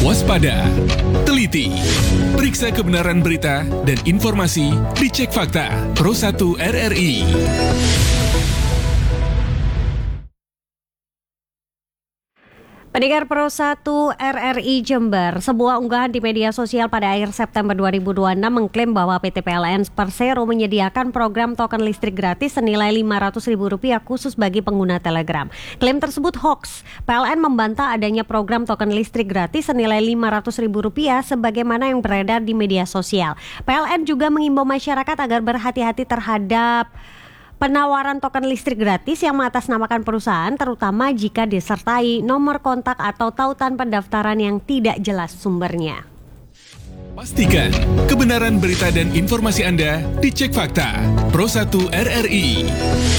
waspada, teliti, periksa kebenaran berita dan informasi, dicek fakta. Pro 1 RRI. Pendengar Pro 1 RRI Jember, sebuah unggahan di media sosial pada akhir September 2026 mengklaim bahwa PT PLN Persero menyediakan program token listrik gratis senilai Rp500.000 khusus bagi pengguna Telegram. Klaim tersebut hoax. PLN membantah adanya program token listrik gratis senilai Rp500.000 sebagaimana yang beredar di media sosial. PLN juga mengimbau masyarakat agar berhati-hati terhadap penawaran token listrik gratis yang mengatasnamakan perusahaan, terutama jika disertai nomor kontak atau tautan pendaftaran yang tidak jelas sumbernya. Pastikan kebenaran berita dan informasi Anda dicek fakta. Pro 1 RRI.